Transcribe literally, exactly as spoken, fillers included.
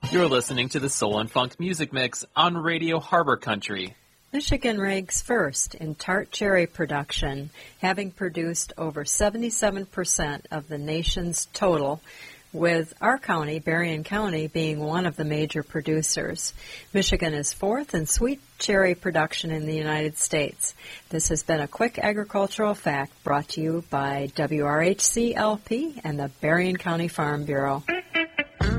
You're listening to the Soul and Funk Music Mix on Radio Harbor Country. Michigan ranks first in tart cherry production, having produced over seventy-seven percent of the nation's total, with our county, Berrien County, being one of the major producers. Michigan is fourth in sweet cherry production in the United States. This has been a quick agricultural fact brought to you by W R H C L P and the Berrien County Farm Bureau.